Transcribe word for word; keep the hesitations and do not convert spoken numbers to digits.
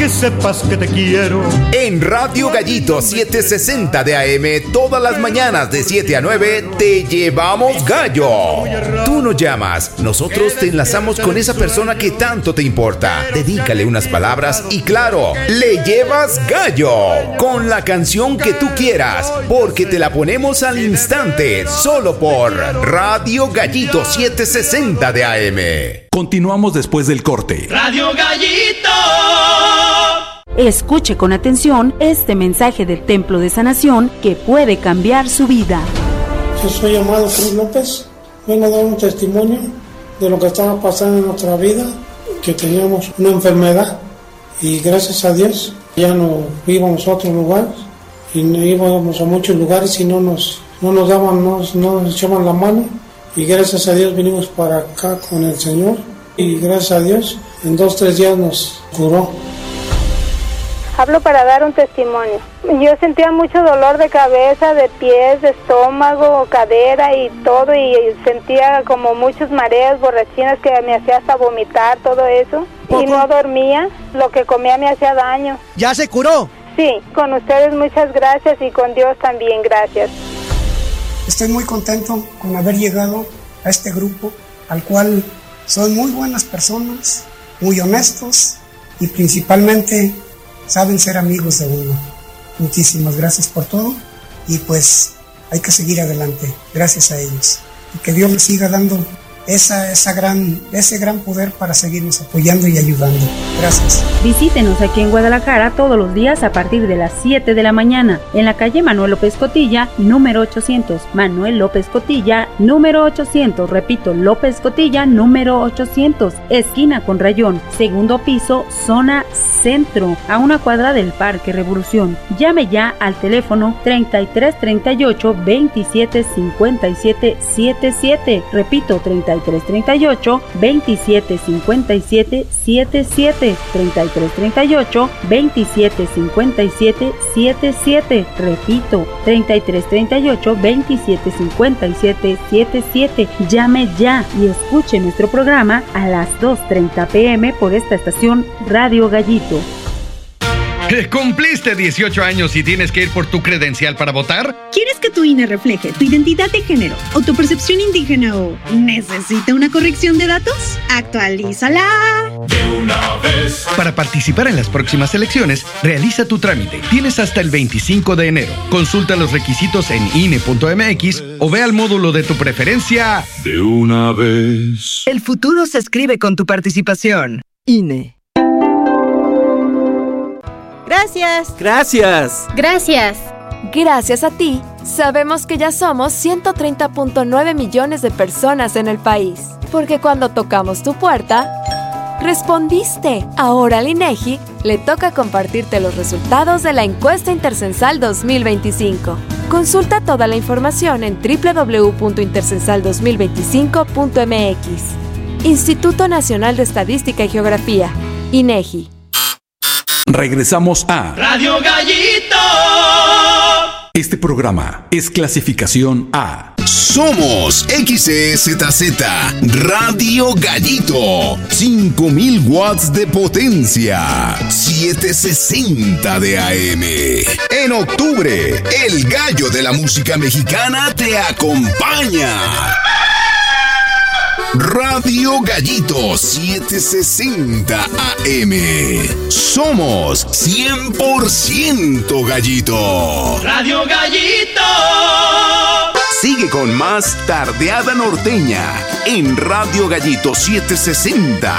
que sepas que te quiero. En Radio Gallito setecientos sesenta de A M, todas las mañanas de siete a nueve, te llevamos gallo. Tú nos llamas, nosotros te enlazamos con esa persona que tanto te importa. Dedícale unas palabras y claro, le llevas gallo con la canción que tú quieras, porque te la ponemos al instante, solo por Radio Gallito setecientos sesenta de A M. Continuamos después del corte. Radio Gallito. Escuche con atención este mensaje del Templo de Sanación que puede cambiar su vida. Yo soy Amado Cruz López, vengo a dar un testimonio de lo que estaba pasando en nuestra vida, que teníamos una enfermedad y gracias a Dios ya no íbamos a otro lugar y no íbamos a muchos lugares y no nos, no nos daban, no, no nos echaban la mano y gracias a Dios vinimos para acá con el Señor y gracias a Dios en dos, tres días nos curó. Hablo para dar un testimonio. Yo sentía mucho dolor de cabeza, de pies, de estómago, cadera y todo, y sentía como muchos mareos, borrachinas que me hacía hasta vomitar, todo eso. Y no dormía, lo que comía me hacía daño. ¿Ya se curó? Sí, con ustedes muchas gracias y con Dios también gracias. Estoy muy contento con haber llegado a este grupo, al cual son muy buenas personas, muy honestos y principalmente saben ser amigos de uno. Muchísimas gracias por todo y pues hay que seguir adelante, gracias a ellos. Y que Dios les siga dando esa, esa gran, ese gran poder para seguirnos apoyando y ayudando. Gracias. Visítenos aquí en Guadalajara todos los días a partir de las siete de la mañana en la calle Manuel López Cotilla, número ochocientos. Manuel López Cotilla, número ochocientos. Repito, López Cotilla, número ochocientos. Esquina con Rayón, segundo piso, zona centro, a una cuadra del Parque Revolución. Llame ya al teléfono treinta y tres treinta y ocho veintisiete cincuenta y siete setenta y siete. Repito, treinta y tres treinta y ocho veintisiete cincuenta y siete setenta y siete. treinta y tres treinta y ocho veintisiete cincuenta y siete setenta y siete. Repito, treinta y tres treinta y ocho veintisiete cincuenta y siete setenta y siete. Llame ya y escuche nuestro programa a las dos treinta pm por esta estación Radio Gallito. ¿Cumpliste dieciocho años y tienes que ir por tu credencial para votar? ¿Quieres que tu I N E refleje tu identidad de género o tu percepción indígena o necesita una corrección de datos? ¡Actualízala! De una vez. Para participar en las próximas elecciones, realiza tu trámite. Tienes hasta el veinticinco de enero. Consulta los requisitos en I N E punto M X o ve al módulo de tu preferencia. De una vez. El futuro se escribe con tu participación. I N E. Gracias. Gracias. Gracias. Gracias a ti, sabemos que ya somos ciento treinta punto nueve millones de personas en el país. Porque cuando tocamos tu puerta, respondiste. Ahora al INEGI le toca compartirte los resultados de la encuesta Intercensal dos mil veinticinco. Consulta toda la información en doble u doble u doble u punto intercensal dos mil veinticinco punto m x. Instituto Nacional de Estadística y Geografía, INEGI. Regresamos a Radio Gallito. Este programa es clasificación A. Somos X E Z Z Radio Gallito. cinco mil watts de potencia. setecientos sesenta de A M. En octubre, el gallo de la música mexicana te acompaña. Radio Gallito setecientos sesenta A M. Somos cien por ciento Gallito. Radio Gallito. Sigue con más Tardeada Norteña en Radio Gallito setecientos sesenta